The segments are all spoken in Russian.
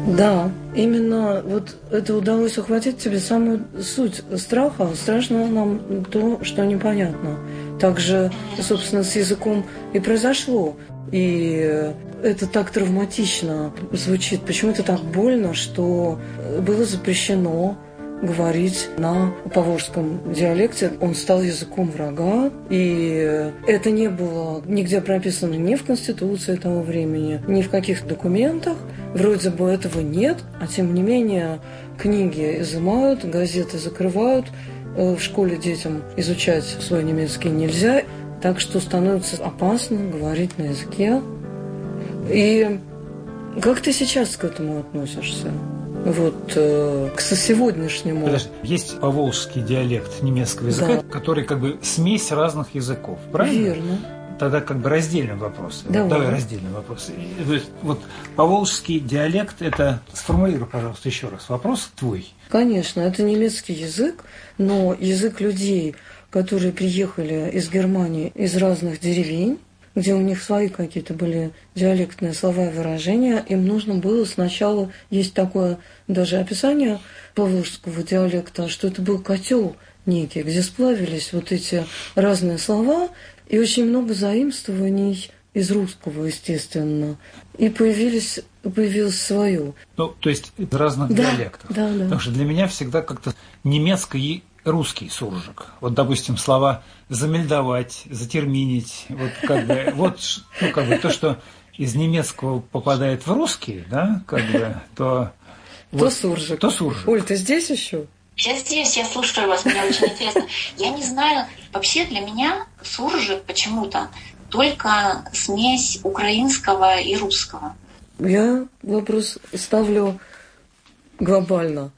Да, именно вот это удалось ухватить тебе самую суть страха. Страшно нам то, что непонятно. Также, собственно, с языком и произошло. И это так травматично звучит. Почему это так больно, что было запрещено говорить на поволжском диалекте. Он стал языком врага, и это не было нигде прописано ни в Конституции того времени, ни в каких документах. Вроде бы этого нет, а тем не менее книги изымают, газеты закрывают, в школе детям изучать свой немецкий нельзя, так что становится опасно говорить на языке. И как ты сейчас к этому относишься? Вот к сегодняшнему. Подожди, есть поволжский диалект немецкого языка, да, который как бы смесь разных языков, правильно? Верно. Тогда как бы раздельный вопрос. Давай раздельный вопрос. То есть, вот поволжский диалект, это сформулируй, пожалуйста, еще раз вопрос твой. Конечно, это немецкий язык, но язык людей, которые приехали из Германии, из разных деревень, где у них свои какие-то были диалектные слова и выражения, им нужно было сначала, есть такое даже описание поволжского диалекта, что это был котел некий, где сплавились вот эти разные слова, и очень много заимствований из русского, естественно. И появилось свое. Ну, то есть из разных диалектов. Да. Потому что для меня всегда как-то немецкий русский суржик. Вот, допустим, слова замельдовать, затерминить, вот как бы, то, что из немецкого попадает в русский, да, как бы, то суржик. То суржик. Оль, ты здесь еще? Я здесь, я слушаю вас, мне очень интересно. Я не знаю, вообще для меня суржик почему-то только смесь украинского и русского. Я вопрос ставлю глобально.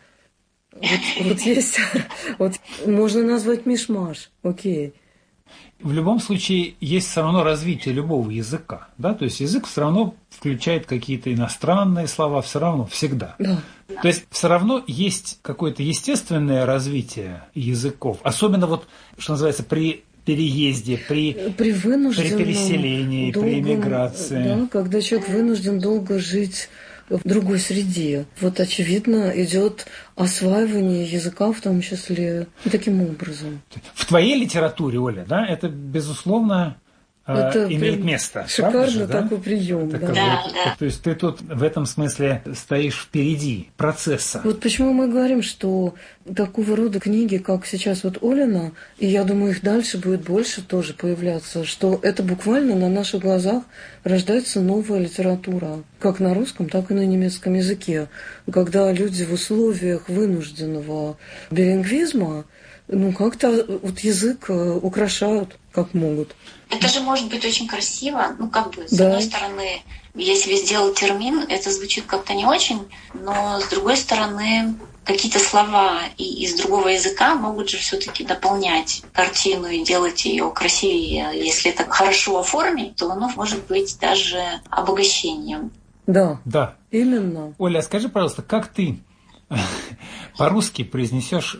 Вот есть, вот можно назвать мишмаш, окей. В любом случае есть все равно развитие любого языка, да, то есть язык все равно включает какие-то иностранные слова, все равно, всегда. Да. То есть все равно есть какое-то естественное развитие языков, особенно вот, что называется, при переезде, при переселении, при эмиграции. Да, когда человек вынужден долго жить в другой среде. Вот, очевидно, идет осваивание языка, в том числе, таким образом. В твоей литературе, Оля, да, это, безусловно, имеет место. Шикарно же, да? такой прием. Да. Да. То есть ты тут в этом смысле стоишь впереди процесса. Вот почему мы говорим, что такого рода книги, как сейчас вот Олина, и я думаю, их дальше будет больше тоже появляться, что это буквально на наших глазах рождается новая литература, как на русском, так и на немецком языке. Когда люди в условиях вынужденного билингвизма, как-то вот язык украшают, как могут. Это же может быть очень красиво. С одной стороны, если сделать термин, это звучит как-то не очень, но с другой стороны, какие-то слова из другого языка могут же все-таки дополнять картину и делать ее красивее. Если это хорошо оформить, то оно может быть даже обогащением. Да. Именно. Оля, скажи, пожалуйста, как ты по-русски произнесешь